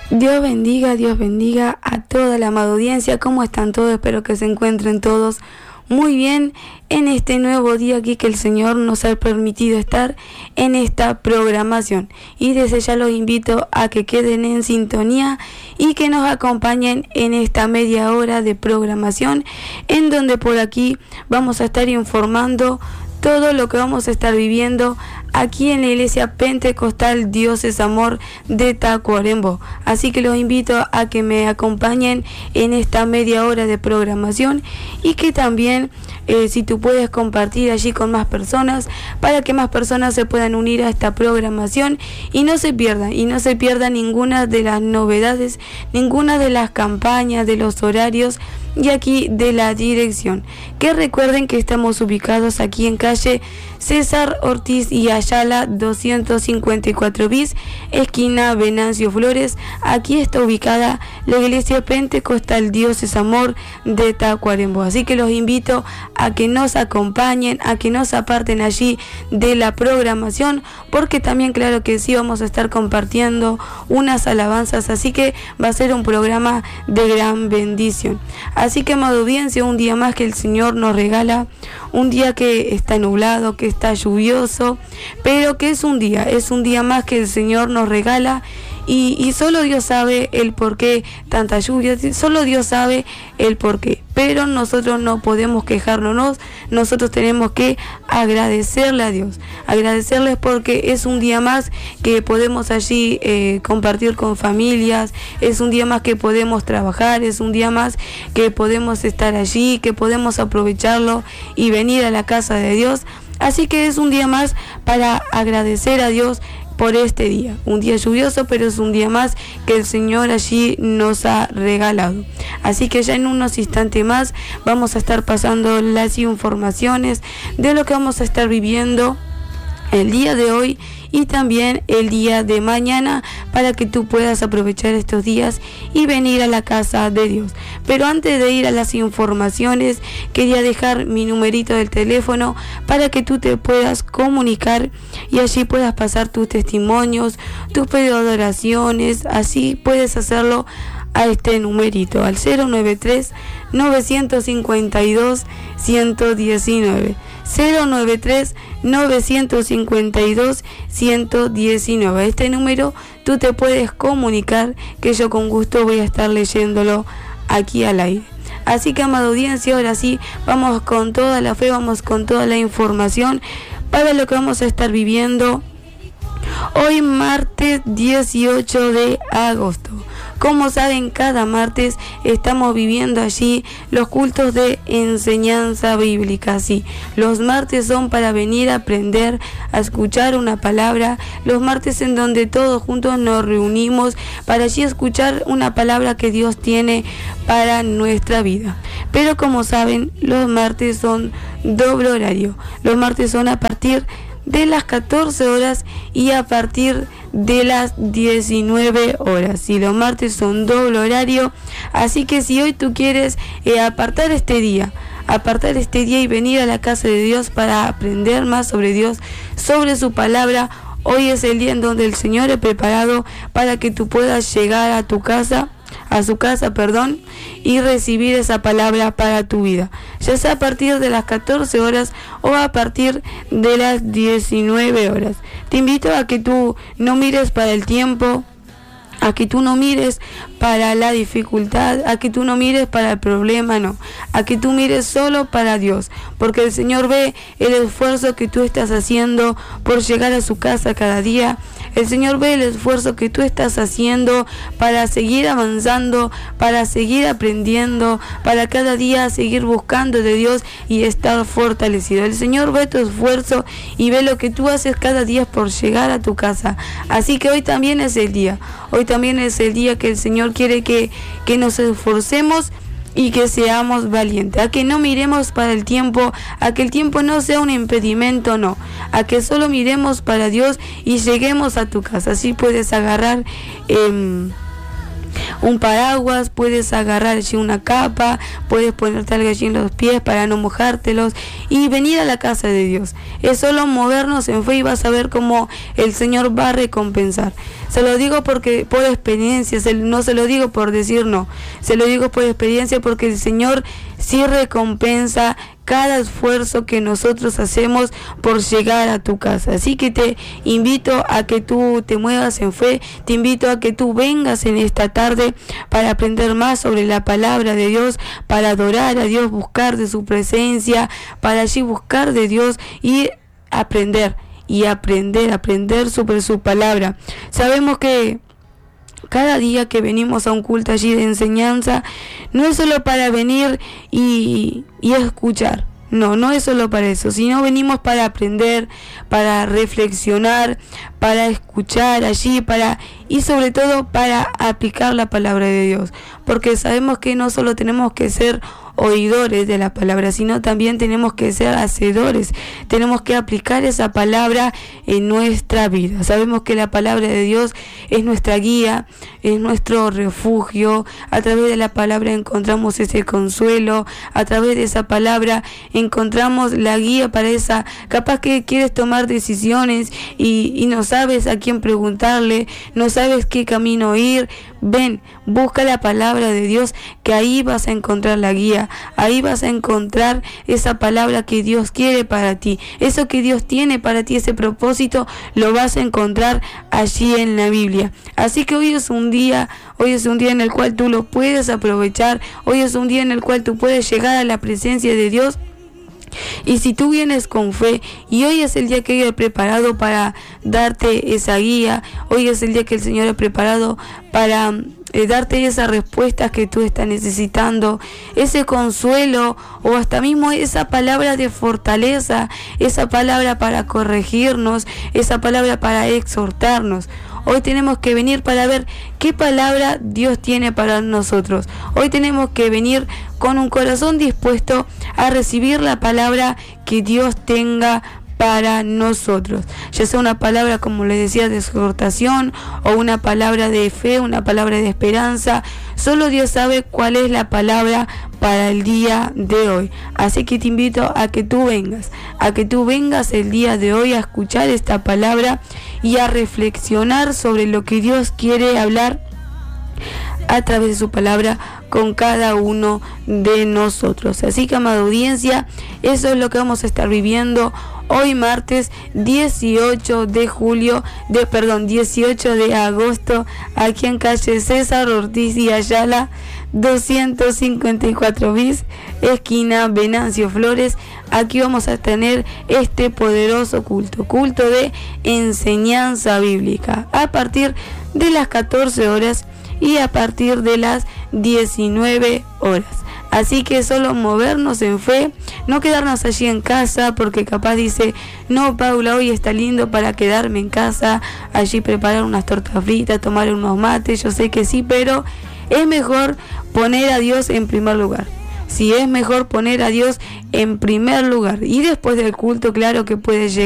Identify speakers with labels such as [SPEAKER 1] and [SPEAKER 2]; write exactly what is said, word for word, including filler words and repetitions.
[SPEAKER 1] Dios bendiga, Dios bendiga a toda la amada audiencia. ¿Cómo están todos? Espero que se encuentren todos muy bien en este nuevo día aquí que el Señor nos ha permitido estar en esta programación. Y desde ya los invito a que queden en sintonía y que nos acompañen en esta media hora de programación, en donde por aquí vamos a estar informando todo lo que vamos a estar viviendo aquí en la Iglesia Pentecostal Dios es Amor de Tacuarembó. Así que los invito a que me acompañen en esta media hora de programación y que también eh, si tú puedes compartir allí con más personas para que más personas se puedan unir a esta programación y no se pierdan, y no se pierdan ninguna de las novedades, ninguna de las campañas, de los horarios y aquí de la dirección. Que recuerden que estamos ubicados aquí en calle César Ortiz y Ayala doscientos cincuenta y cuatro bis, esquina Venancio Flores. Aquí está ubicada la Iglesia Pentecostal Dios es Amor de Tacuarembó. Así que los invito a que nos acompañen, a que nos aparten allí de la programación, porque también claro que sí vamos a estar compartiendo unas alabanzas, así que va a ser un programa de gran bendición. Así que, amada audiencia, un día más que el Señor nos regala, un día que está nublado, que está lluvioso, pero que es un día, es un día más que el Señor nos regala. Y, y solo Dios sabe el por qué tanta lluvia, solo Dios sabe el por qué. Pero nosotros no podemos quejarnos, nosotros tenemos que agradecerle a Dios. Agradecerles porque es un día más que podemos allí eh, compartir con familias, es un día más que podemos trabajar, es un día más que podemos estar allí, que podemos aprovecharlo y venir a la casa de Dios. Así que es un día más para agradecer a Dios por este día, un día lluvioso, pero es un día más que el Señor allí nos ha regalado. Así que ya en unos instantes más vamos a estar pasando las informaciones de lo que vamos a estar viviendo el día de hoy y también el día de mañana, para que tú puedas aprovechar estos días y venir a la casa de Dios. Pero antes de ir a las informaciones, quería dejar mi numerito del teléfono para que tú te puedas comunicar y allí puedas pasar tus testimonios, tus pedidos de oraciones. Así puedes hacerlo a este numerito, al cero nueve tres, nueve cinco dos, uno uno nueve. cero nueve tres, nueve cinco dos, uno uno nueve. Este número tú te puedes comunicar, que yo con gusto voy a estar leyéndolo aquí al aire. Así que, amada audiencia, ahora sí, vamos con toda la fe, vamos con toda la información para lo que vamos a estar viviendo hoy, martes dieciocho de agosto. Como saben, cada martes estamos viviendo allí los cultos de enseñanza bíblica. Sí, los martes son para venir a aprender, a escuchar una palabra. Los martes en donde todos juntos nos reunimos para allí escuchar una palabra que Dios tiene para nuestra vida. Pero como saben, los martes son doble horario. Los martes son a partir de las catorce horas y a partir de las diecinueve horas. Y los martes son doble horario. Así que si hoy tú quieres eh, apartar este día, apartar este día y venir a la casa de Dios para aprender más sobre Dios, sobre su palabra, hoy es el día en donde el Señor ha preparado para que tú puedas llegar a tu casa, a su casa, perdón, y recibir esa palabra para tu vida, ya sea a partir de las catorce horas o a partir de las diecinueve horas. Te invito a que tú no mires para el tiempo, a que tú no mires para la dificultad, a que tú no mires para el problema, no, a que tú mires solo para Dios, porque el Señor ve el esfuerzo que tú estás haciendo por llegar a su casa cada día. El Señor ve el esfuerzo que tú estás haciendo para seguir avanzando, para seguir aprendiendo, para cada día seguir buscando de Dios y estar fortalecido. El Señor ve tu esfuerzo y ve lo que tú haces cada día por llegar a tu casa. Así que hoy también es el día, hoy también es el día que el Señor quiere que, que nos esforcemos y que seamos valientes, a que no miremos para el tiempo, a que el tiempo no sea un impedimento, no, a que solo miremos para Dios y lleguemos a tu casa. Así puedes agarrar eh, un paraguas, puedes agarrar allí una capa, puedes ponerte algo allí en los pies para no mojártelos y venir a la casa de Dios. Es solo movernos en fe y vas a ver cómo el Señor va a recompensar. Se lo digo porque por experiencia, no se lo digo por decir no, se lo digo por experiencia porque el Señor sí recompensa cada esfuerzo que nosotros hacemos por llegar a tu casa. Así que te invito a que tú te muevas en fe, te invito a que tú vengas en esta tarde para aprender más sobre la palabra de Dios, para adorar a Dios, buscar de su presencia, para allí buscar de Dios y aprender, y aprender, aprender sobre su palabra. Sabemos que cada día que venimos a un culto allí de enseñanza, no es solo para venir y, y escuchar, no, no es solo para eso, sino venimos para aprender, para reflexionar, para escuchar allí, para y sobre todo para aplicar la palabra de Dios, porque sabemos que no solo tenemos que ser oidores de la palabra, sino también tenemos que ser hacedores, tenemos que aplicar esa palabra en nuestra vida. Sabemos que la palabra de Dios es nuestra guía, es nuestro refugio. A través de la palabra encontramos ese consuelo, a través de esa palabra encontramos la guía para esa, capaz que quieres tomar decisiones y, y no sabes a quién preguntarle, no sabes qué camino ir. Ven, busca la palabra de Dios, que ahí vas a encontrar la guía, ahí vas a encontrar esa palabra que Dios quiere para ti, eso que Dios tiene para ti, ese propósito, lo vas a encontrar allí en la Biblia. Así que hoy es un día, hoy es un día en el cual tú lo puedes aprovechar, hoy es un día en el cual tú puedes llegar a la presencia de Dios. Y si tú vienes con fe, y hoy es el día que Él ha preparado para darte esa guía, hoy es el día que el Señor ha preparado para eh, darte esas respuestas que tú estás necesitando, ese consuelo o hasta mismo esa palabra de fortaleza, esa palabra para corregirnos, esa palabra para exhortarnos. Hoy tenemos que venir para ver qué palabra Dios tiene para nosotros. Hoy tenemos que venir con un corazón dispuesto a recibir la palabra que Dios tenga para nosotros, ya sea una palabra, como les decía, de exhortación o una palabra de fe, una palabra de esperanza. Solo Dios sabe cuál es la palabra para el día de hoy. Así que te invito a que tú vengas, a que tú vengas el día de hoy a escuchar esta palabra y a reflexionar sobre lo que Dios quiere hablar a través de su palabra con cada uno de nosotros. Así que, amada audiencia, eso es lo que vamos a estar viviendo hoy martes dieciocho de julio, de perdón, dieciocho de agosto, aquí en calle César Ortiz y Ayala, doscientos cincuenta y cuatro bis, esquina Venancio Flores. Aquí vamos a tener este poderoso culto, culto de enseñanza bíblica, a partir de las catorce horas y a partir de las diecinueve horas. Así que solo movernos en fe, no quedarnos allí en casa, porque capaz dice, no, Paula, hoy está lindo para quedarme en casa, allí preparar unas tortas fritas, tomar unos mates. Yo sé que sí, pero es mejor poner a Dios en primer lugar. Sí, es mejor poner a Dios en primer lugar. Y después del culto, claro que puede llegar